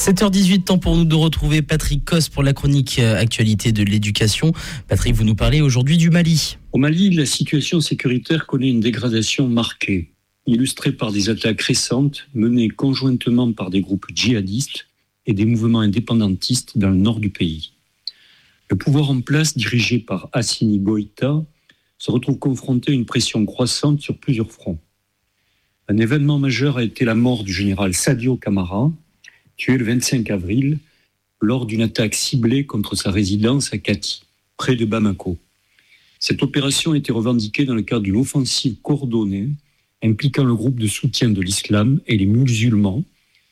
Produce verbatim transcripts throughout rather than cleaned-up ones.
sept heures dix-huit, temps pour nous de retrouver Patrick Cos pour la chronique actualité de l'éducation. Patrick, vous nous parlez aujourd'hui du Mali. Au Mali, la situation sécuritaire connaît une dégradation marquée, illustrée par des attaques récentes menées conjointement par des groupes djihadistes et des mouvements indépendantistes dans le nord du pays. Le pouvoir en place, dirigé par Assimi Goïta, se retrouve confronté à une pression croissante sur plusieurs fronts. Un événement majeur a été la mort du général Sadio Camara, tué le vingt-cinq avril lors d'une attaque ciblée contre sa résidence à Kati, près de Bamako. Cette opération a été revendiquée dans le cadre d'une offensive coordonnée impliquant le groupe de soutien de l'islam et les musulmans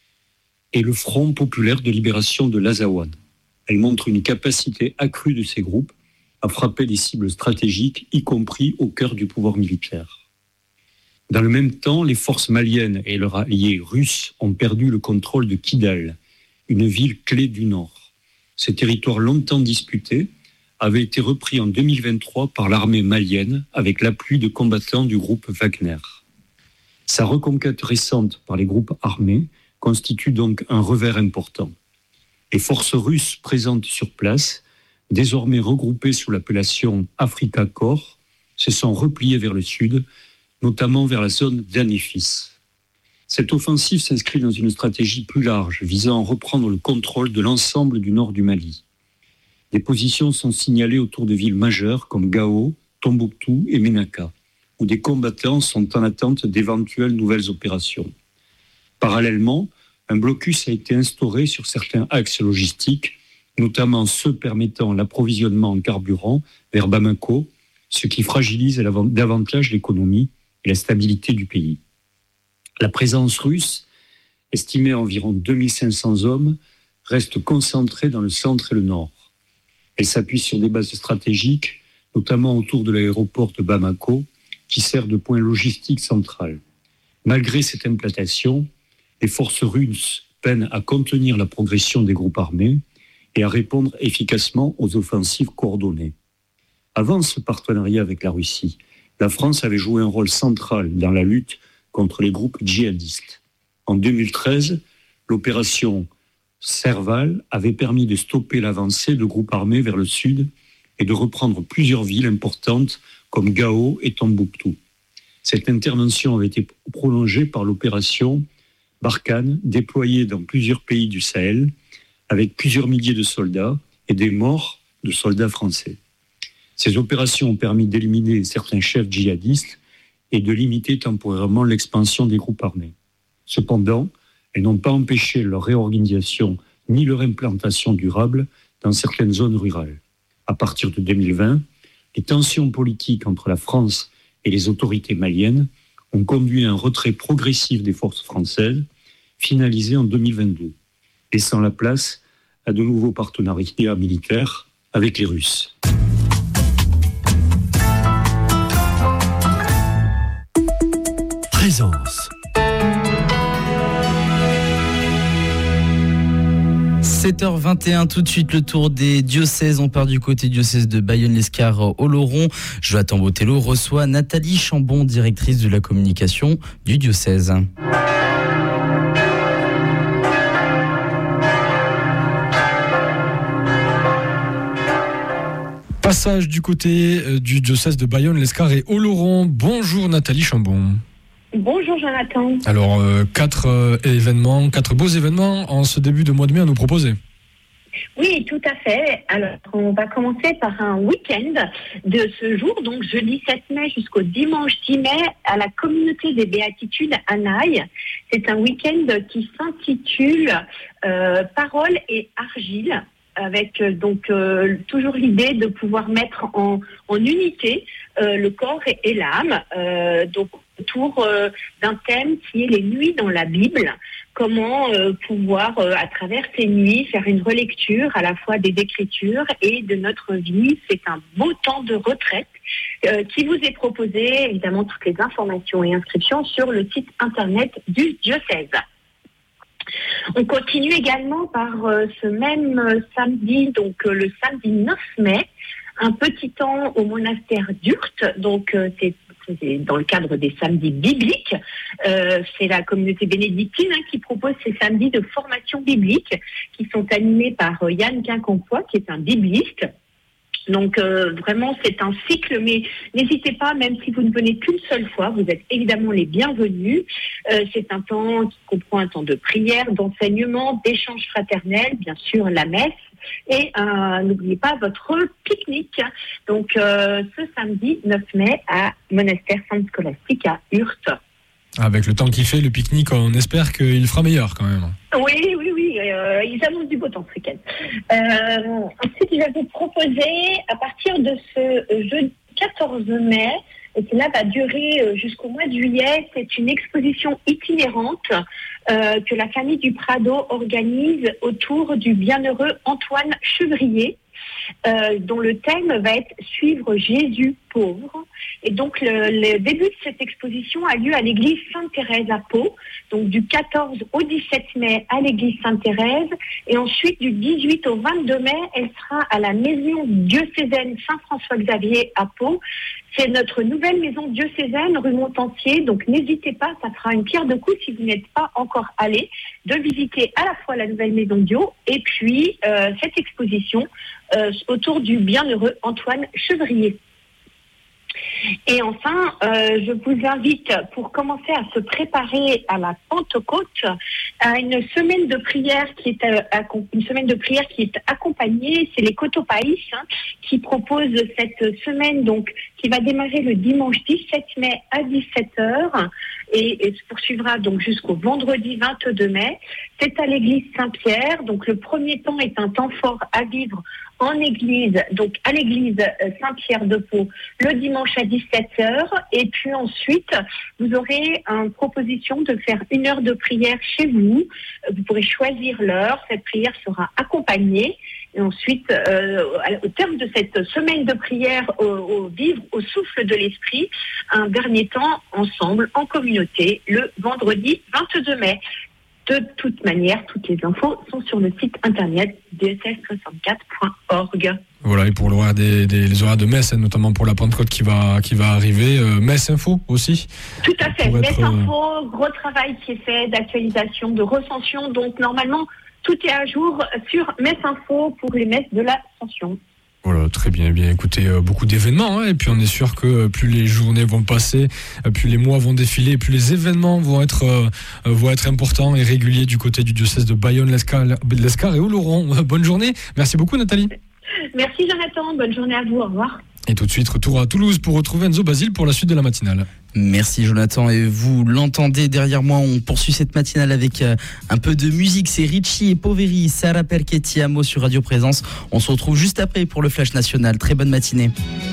et le Front populaire de libération de l'Azawad. Elle montre une capacité accrue de ces groupes à frapper des cibles stratégiques, y compris au cœur du pouvoir militaire. Dans le même temps, les forces maliennes et leurs alliés russes ont perdu le contrôle de Kidal, une ville clé du nord. Ce territoire longtemps disputé avait été repris en deux mille vingt-trois par l'armée malienne avec l'appui de combattants du groupe Wagner. Sa reconquête récente par les groupes armés constitue donc un revers important. Les forces russes présentes sur place, désormais regroupées sous l'appellation Afrika Korps, se sont repliées vers le sud, notamment vers la zone d'Anefis. Cette offensive s'inscrit dans une stratégie plus large, visant à reprendre le contrôle de l'ensemble du nord du Mali. Des positions sont signalées autour de villes majeures comme Gao, Tombouctou et Ménaka, où des combattants sont en attente d'éventuelles nouvelles opérations. Parallèlement, un blocus a été instauré sur certains axes logistiques, notamment ceux permettant l'approvisionnement en carburant vers Bamako, ce qui fragilise davantage l'économie et la stabilité du pays. La présence russe, estimée à environ deux mille cinq cents hommes, reste concentrée dans le centre et le nord. Elle s'appuie sur des bases stratégiques, notamment autour de l'aéroport de Bamako, qui sert de point logistique central. Malgré cette implantation, les forces russes peinent à contenir la progression des groupes armés et à répondre efficacement aux offensives coordonnées. Avant ce partenariat avec la Russie, la France avait joué un rôle central dans la lutte contre les groupes djihadistes. En deux mille treize, l'opération Serval avait permis de stopper l'avancée de groupes armés vers le sud et de reprendre plusieurs villes importantes comme Gao et Tombouctou. Cette intervention avait été prolongée par l'opération Barkhane, déployée dans plusieurs pays du Sahel, avec plusieurs milliers de soldats et des morts de soldats français. Ces opérations ont permis d'éliminer certains chefs djihadistes et de limiter temporairement l'expansion des groupes armés. Cependant, elles n'ont pas empêché leur réorganisation ni leur implantation durable dans certaines zones rurales. À partir de deux mille vingt, les tensions politiques entre la France et les autorités maliennes ont conduit à un retrait progressif des forces françaises, finalisé en deux mille vingt-deux, laissant la place à de nouveaux partenariats militaires avec les Russes. Présence. sept heures vingt et un, tout de suite le tour des diocèses. On part du côté diocèse de Bayonne-l'Escar-Oloron. Jonathan Botello reçoit Nathalie Chambon, directrice de la communication du diocèse. Passage du côté du diocèse de Bayonne-l'Escar et Oloron. Bonjour Nathalie Chambon. Bonjour Jonathan. Alors, euh, quatre euh, événements, quatre beaux événements en ce début de mois de mai à nous proposer. Oui, tout à fait. Alors, on va commencer par un week-end de ce jour, donc jeudi sept mai jusqu'au dimanche dix mai, à la communauté des Béatitudes à Naï. C'est un week-end qui s'intitule euh, Parole et argile, avec euh, donc euh, toujours l'idée de pouvoir mettre en, en unité euh, le corps et, et l'âme, euh, donc autour euh, d'un thème qui est les nuits dans la Bible. Comment euh, pouvoir, euh, à travers ces nuits, faire une relecture à la fois des Écritures et de notre vie. C'est un beau temps de retraite euh, qui vous est proposé. Évidemment, toutes les informations et inscriptions sur le site internet du diocèse. On continue également par euh, ce même euh, samedi, donc euh, le samedi neuf mai, un petit temps au monastère d'Urt. Donc euh, c'est c'est dans le cadre des samedis bibliques. Euh, c'est la communauté bénédictine hein, qui propose ces samedis de formation biblique qui sont animés par euh, Yann Quincampoix, qui est un bibliste. Donc euh, vraiment c'est un cycle, mais n'hésitez pas, même si vous ne venez qu'une seule fois, vous êtes évidemment les bienvenus. Euh, c'est un temps qui comprend un temps de prière, d'enseignement, d'échange fraternel, bien sûr la messe, et euh, n'oubliez pas votre pique-nique. Donc euh, ce samedi neuf mai à Monastère Centre Scolastique à Hurt. Avec le temps qu'il fait, le pique-nique, on espère qu'il fera meilleur quand même. Oui, oui, oui, euh, ils annoncent du beau temps ce week-end. Euh, ensuite, je vais vous proposer, à partir de ce jeudi quatorze mai, et cela va durer jusqu'au mois de juillet, c'est une exposition itinérante euh, que la famille du Prado organise autour du bienheureux Antoine Chevrier, euh, dont le thème va être « Suivre Jésus pauvre ». Et donc, le, le début de cette exposition a lieu à l'église Sainte-Thérèse à Pau, donc du quatorze au dix-sept mai à l'église Sainte-Thérèse, et ensuite du dix-huit au vingt-deux mai, elle sera à la maison diocésaine Saint-François-Xavier à Pau. C'est notre nouvelle maison diocésaine rue Montansier, donc n'hésitez pas, ça fera une pierre de coups si vous n'êtes pas encore allé, de visiter à la fois la nouvelle maison Dio et puis euh, cette exposition euh, autour du bienheureux Antoine Chevrier. Et enfin, euh, je vous invite, pour commencer à se préparer à la Pentecôte, à une semaine de prière qui est euh, une semaine de prière qui est accompagnée. C'est les Cotopaïs hein, qui proposent cette semaine, donc qui va démarrer le dimanche dix-sept mai à dix-sept heures et, et se poursuivra donc jusqu'au vendredi vingt-deux mai. C'est à l'église Saint-Pierre. Donc le premier temps est un temps fort à vivre en église, donc à l'église Saint-Pierre de Pau, le dimanche à dix-sept heures. Et puis ensuite, vous aurez une proposition de faire une heure de prière chez vous. Vous pourrez choisir l'heure. Cette prière sera accompagnée. Et ensuite, euh, au terme de cette semaine de prière, au, au vivre au souffle de l'esprit, un dernier temps ensemble, en communauté, le vendredi vingt-deux mai. De toute manière, toutes les infos sont sur le site internet d s s soixante-quatre point org. Voilà, et pour l'horaire des, des les horaires de messe, notamment pour la Pentecôte qui va qui va arriver, euh, Messe Info aussi. Tout à fait, Messe être, Info, euh... gros travail qui est fait d'actualisation, de recension. Donc normalement, tout est à jour sur Messe Info pour les messes de l'Ascension. Voilà, très bien, bien. Écoutez, euh, beaucoup d'événements, hein, et puis on est sûr que euh, plus les journées vont passer, euh, plus les mois vont défiler, plus les événements vont être euh, vont être importants et réguliers du côté du diocèse de Bayonne, l'Escar, l'Escar et Oloron. Bonne journée. Merci beaucoup, Nathalie. Merci, Jonathan. Bonne journée à vous. Au revoir. Et tout de suite, retour à Toulouse pour retrouver Enzo Basile pour la suite de la matinale. Merci Jonathan, et vous l'entendez derrière moi, on poursuit cette matinale avec euh, un peu de musique. C'est Richie et Poveri, Sara Perché Ti Amo sur Radio Présence. On se retrouve juste après pour le Flash National. Très bonne matinée.